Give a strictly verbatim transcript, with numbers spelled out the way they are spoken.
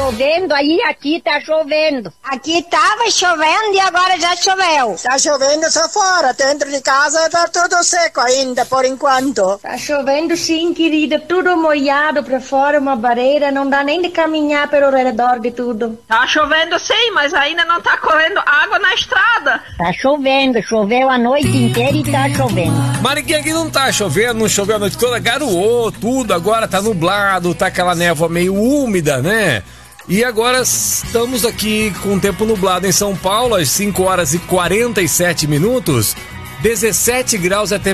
chovendo aí, aqui tá chovendo. Aqui tava chovendo e agora já choveu. Tá chovendo só fora, dentro de casa tá tudo seco ainda, por enquanto. Tá chovendo sim, querida, tudo molhado pra fora, uma barreira, não dá nem de caminhar pelo redor de tudo. Tá chovendo sim, mas ainda não tá correndo água na estrada. Tá chovendo, choveu a noite inteira e tá chovendo. Mariquinha, aqui não tá chovendo, não choveu a noite toda, garoou tudo, agora tá nublado, tá aquela névoa meio úmida, né? E agora estamos aqui com o tempo nublado em São Paulo, às cinco horas e quarenta e sete minutos, dezessete graus até